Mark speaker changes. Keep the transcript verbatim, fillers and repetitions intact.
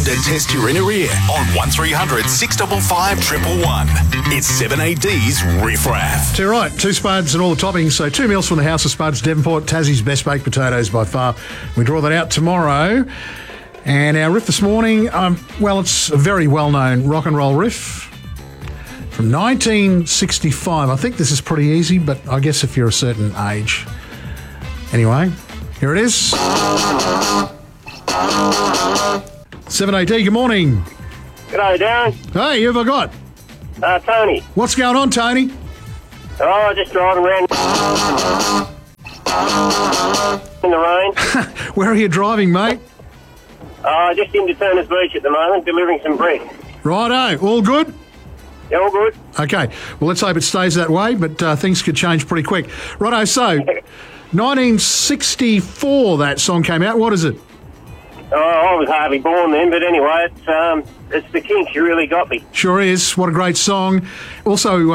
Speaker 1: to test your inner ear on one three hundred six five five one one one. It's seven A D's Riff Raff.
Speaker 2: So right, two spuds and all the toppings. So two meals from the House of Spuds, Devonport, Tassie's best baked potatoes by far. We draw that out tomorrow. And our riff this morning, um, well, it's a very well-known rock and roll riff from nineteen sixty-five. I think this is pretty easy, but I guess if you're a certain age. Anyway, here it is. seven A D, good morning.
Speaker 3: G'day, Darren.
Speaker 2: Hey, who have I got?
Speaker 3: Uh, Tony.
Speaker 2: What's going on, Tony?
Speaker 3: Oh, just driving around in the rain.
Speaker 2: Where are you driving, mate?
Speaker 3: Uh, just into Turner's Beach at the moment, delivering some brick.
Speaker 2: Righto, all good?
Speaker 3: Yeah, all good.
Speaker 2: Okay, well, let's hope it stays that way, but uh, things could change pretty quick. Righto, so, nineteen sixty-four that song came out. What is it?
Speaker 3: Oh, I was hardly born then, but anyway, it's um, it's the Kinks. You really got me.
Speaker 2: Sure is. What a great song. Also...